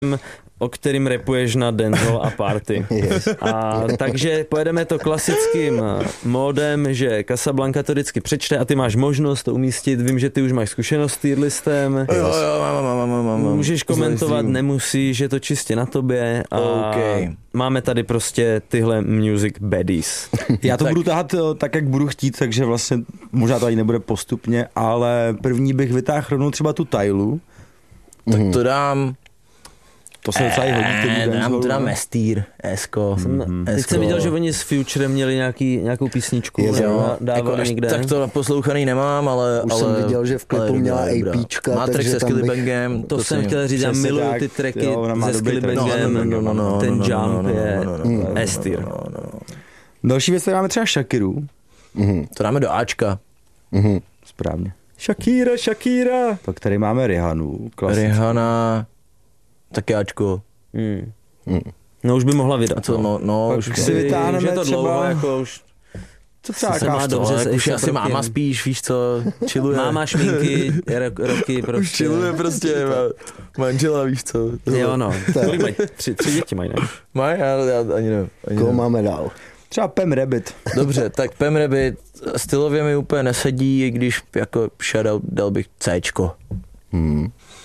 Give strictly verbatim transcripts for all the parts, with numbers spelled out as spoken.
o kterým rapuješ na Denzel a Party. Yes. A takže pojedeme to klasickým módem, že Casablanca to vždycky přečte a ty máš možnost to umístit. Vím, že ty už máš zkušenost s tier listem. Jo, jo, mám, mám, mám, mám. Můžeš komentovat, nemusíš, je to čistě na tobě. A okay. Máme tady prostě tyhle music baddies. Já to tak. budu tahat tak, jak budu chtít, takže vlastně možná to ani nebude postupně, ale první bych vytáhl rovnou třeba tu Tylu. Tak to dám... To se docela hodí k tomu dancehallu. Dám to dám Estýr, Esko. Mm-hmm. Teď jsem viděl, že oni s Futurem měli nějaký, nějakou písničku. Yes, jo, dávali jako někde. Tak to naposlouchaný nemám, ale... Už ale, jsem viděl, že v klipu měla APčka. Matrix se Skillibangem. To, to jsem chtěl říct, já miluju ty tracky se Skillibangem. No, no, no, ten no, jump no, je no, no, no, Estýr. No, no, no. Další věc, tady máme třeba Shakiru. Mm-hmm. To dáme do Ačka. Mm-hmm. Správně. Shakira, Shakira. Pak tady máme Rihanu. Klasicky. Rihana, taky Ačko. Hmm. Hmm. No už by mohla vydat. A co, no, no už si vytáhneme že to třeba... dlouho, jako už... Co třeba se má dobře ale už asi máma spíš, víš co, chilluje. Máma šminky, roky prostě. Už chilluje prostě, manžela, víš co. Jo no, kolik mají? Tři, tři děti mají, ne? Mají, já, já ani nevím. Koho máme dál? Třeba Pam Rabbit. Dobře, tak Pam Rabbit stylově mi úplně nesedí, i když jako shoutout dal bych Cčko. Hmm.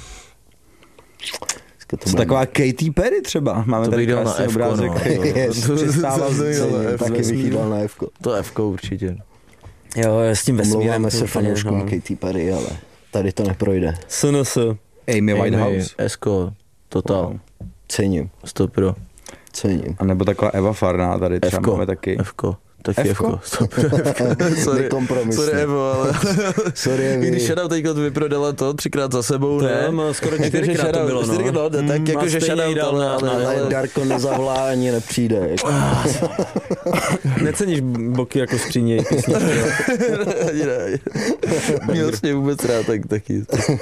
To je taková Katy Perry třeba. Máme to tady krásný F-ko, obrázek. No. Yes, přistává z taky bych jí dal na F-ko. To F-ko určitě. Jo, s tím vesmírem. Omlouváme se fanouškům no. Katy Perry, ale tady to neprojde. S N S. Amy Winehouse. S-ko, total. Wow. Cením. sto pro. Cením. A nebo taková Eva Farná, tady třeba F-ko. máme taky. F-ko. Taky F-ko. Sorry, sorry Evo, ale sorry, Evi. I když shoutout teďko vyprodala to třikrát za sebou, to ne? To skoro čtyřikrát to bylo, no. no tak mm, jakože shoutout, ale, ale, ale, ale Darko nezavolá ani nepřijde. Jako. Neceníš boky jako skříně písničky, jo? Ani ne. Mě vlastně vůbec rád, tak taky.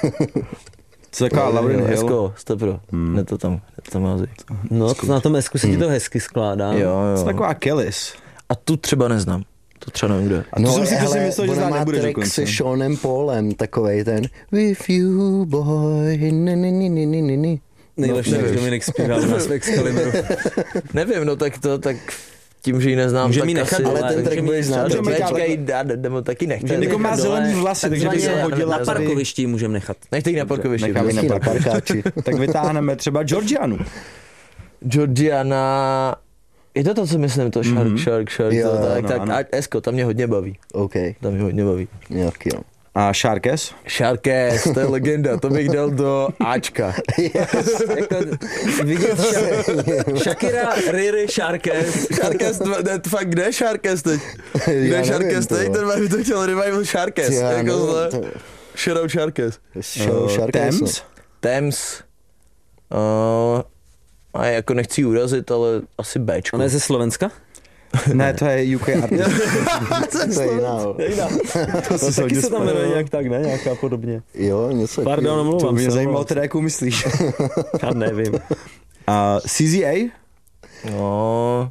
Co taková Lauryn Hill? Esko, stopro, hmm. ne to tam, ne to tam hází. No, na tom Esku se ti to hezky skládá. Jo, jo. Co taková Kellys? A tu třeba neznám. To třeba nevím, kde. A to no, jsem si hele, myslel, že znát nebudeš track se Seanem Paulem, takovej ten With you, boy, ni, ni, ni, ni, ni, ni. Nejlepší, no, jak Dominik zpíval na Excaliburu. Nevím, no tak to, tak tím, že ji neznám, může tak mi nechat, asi... ale ten track budeš znát. Počkej, nebo taky nechte. Niko má zelený vlasy, takže by se hodila na parkovišti můžeme nechat. Nechte ji na parkovišti. Necháme na parkáči. Tak vytáhneme třeba Georgianu. Georgiana... Je to to, co myslím, to Shark, mm-hmm. Shark, Shark, jo, to, tak, no, tak ano. a Esko, tam mě hodně baví. OK. Tam mě hodně baví. Nějaký, jo. A Sharkes? Sharkes, to je legenda, to bych dal do Ačka. Yes. Jako vidět Shakira, Riri, Sharkes. Sharkes, ne, fakt, kde je Sharkes teď? Kde je Sharkes teď? Ten by to chtěl revival Sharkes. Já jako zle. to... Shoutout Sharkes. Uh, Sharkes. Thames? Thames. Uh, a jako nechci ji urazit, ale asi Bčko. Ona je ze Slovenska? Ne, to je U K artist. To je jiná. To se taky se tam jmenuje nějak tak, ne? Nějaká podobně. Jo, něco. Pardon, omlouvám se. To mě zajímalo teda, jakou myslíš. Já nevím. A C Z A? No...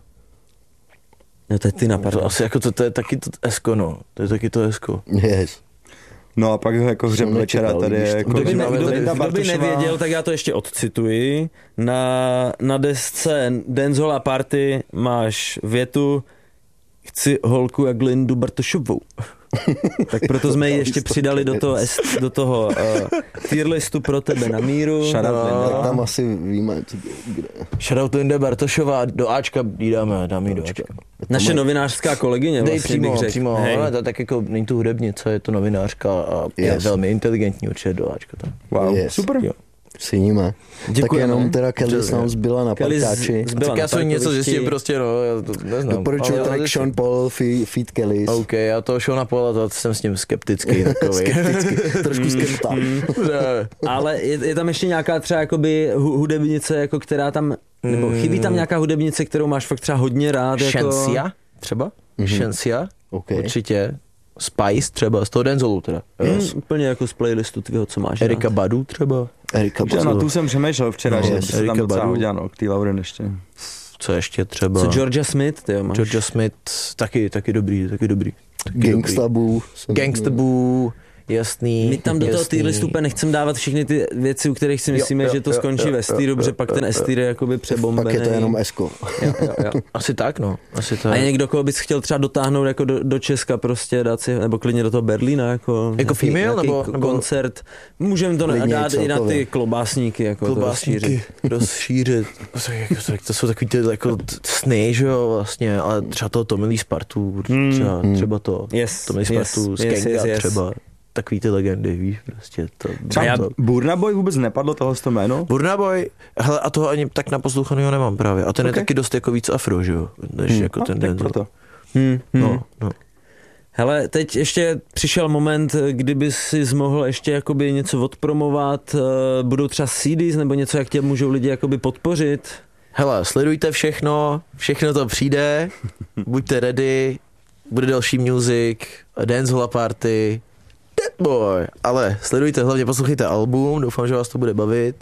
No to je ty napadlo. To asi jako to, to je taky to Esko, no. To je taky to Esko. Yes. No a pak jako hřeb večera tady je jako... Kdo by, ne, kdo, Linda kdo by Bartošová. nevěděl, tak já to ještě odcituji. Na, na desce Denzel a Party máš větu chci holku jak Lindu Bartošovou. Tak proto jsme ji ještě přidali do toho, do toho uh, tier listu pro tebe na míru. No, tak tam asi víme, kde. Shoutout Linda Bartošová, do Ačka jí dáme, dáme jí do Ačka. Naše je... novinářská kolegyně Dej vlastně přímo, bych řekl. přímo, Hej. ale to tak jako není tu hudebnice, je to novinářka a yes. Je velmi inteligentní určitě do Ačka tam. Wow, yes. super. Jo. Ceníme. Tak jenom teda Kelly nám zbyla na parkáči. Tak já jsem něco zjistil prostě, no, já to neznám. Doporučuji track Sean Paul, Feed Kellys. OK, já to Seana Paula, to jsem s ním skeptický takový. Skeptický, trošku skepta. Ale je, je tam ještě nějaká třeba jakoby hudebnice, jako která tam, nebo chybí tam nějaká hudebnice, kterou máš fakt třeba hodně rád. Jako... Shensia třeba? Mm-hmm. Shensia, okay. Určitě. Spice třeba, z toho Denzelu teda. Hmm, úplně jako z playlistu tvýho, co máš. Erika Badu třeba. Erika Badu. Na tu jsem přemýšlel včera, no, že yes. by se tam docela hodila, no, k té Lauryn ještě. Co ještě třeba? Co Georgia Smith, ty jo, máš. Georgia Smith, taky, taky dobrý, taky dobrý. Taky Gangsta Boo. Gangsta Boo, jasný. My tam do toho jasný. týhle stupe nechcem dávat všechny ty věci, u kterých si myslíme, jo, že to jo, skončí jo, ve jo, styru, protože jo, pak jo, ten jo. S-tier je jakoby přebombený. Pak je to jenom esko. Jo, jo, jo. Asi tak, no. Asi tak. A je někdo, koho bys chtěl třeba dotáhnout jako do, do Česka prostě, dát si, nebo klidně do toho Berlína, jako, Jako female, nějaký nebo- nebo- koncert. Můžeme to Klidně dát i na celkově. ty klobásníky, jako to rozšířit. rozšířit. rozšířit. To jsou takový ty jako t- sny, že jo, vlastně, ale třeba to Tomilý Spartu, třeba, třeba to. Yes, Tomilý yes, Spartu, yes, Skenga yes, yes. třeba. Takový ty legendy, víš, prostě to. Třeba já- to. Burna Boy vůbec nepadlo tohle to jméno? Burna Boy, hele, a toho ani tak naposlouchanýho nemám právě. A ten Ok. je taky dost jako víc afro, že jo, než Hmm. jako No, ten tak Denzel. proto. Hmm, hmm. No, no. Hele, teď ještě přišel moment, kdyby si mohl ještě jakoby něco odpromovat, eh, budou třeba C Ds nebo něco, jak tě můžou lidi jakoby podpořit. Hele, sledujte všechno, všechno to přijde, buďte ready, bude další music, dancehall party, Dead Boy, ale sledujte, hlavně poslouchejte album, doufám, že vás to bude bavit,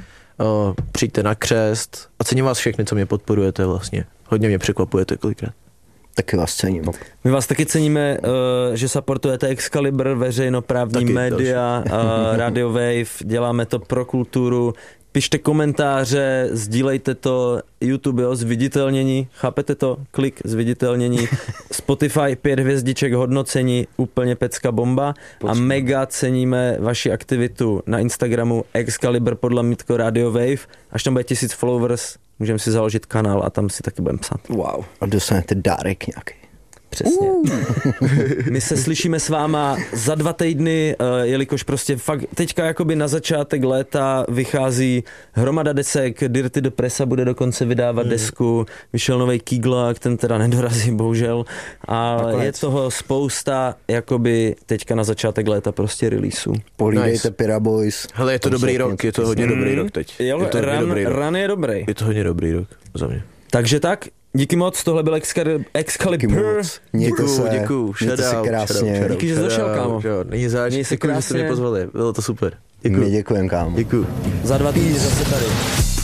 o, přijďte na křest a cením vás všechny, co mě podporujete vlastně, hodně mě překvapujete kolikrát. Taky vás cením. My vás taky ceníme, uh, že supportujete Excalibur, veřejnoprávní Taky média, uh, Radio Wave, děláme to pro kulturu. Pište komentáře, sdílejte to, YouTube, jo, zviditelnění, chápete to? Klik, zviditelnění. Spotify, pět hvězdiček, hodnocení, úplně pecka bomba. A mega ceníme vaši aktivitu na Instagramu Excalibur podle Mitko Radio Wave. Až tam bude tisíc followers, můžeme si založit kanál a tam si taky budeme psát. Wow. A dostanete dárek nějaký. Přesně. My se slyšíme s váma za dva týdny, uh, jelikož prostě fakt teďka jakoby na začátek léta vychází hromada desek, Dirty the Pressa bude dokonce vydávat mm. desku, vyšel novej Kýglák, ten teda nedorazí bohužel, ale Nakonec. je toho spousta jakoby teďka na začátek léta prostě releaseů. Pohlídejte Nice. Pira Boys. Hele, je to dobrý rok, je to hodně dobrý rok teď. Jo, Je to hodně run, dobrý rok. run je dobrý. Je to hodně dobrý rok za mě. Takže tak, díky moc, tohle byl Excalibur. Excalibur. Mějte Děkuju, se. děkuju, Mějte se shout out, krásně. shout out, shout out, Díky, že jsi shout došel, out, kámo. shout out. Není zač, Měj se děkuju, že jste mě krásně. pozvali, bylo to super. My Děkuju. děkujeme, kámo. Děkuju. Za dva týdny zase tady.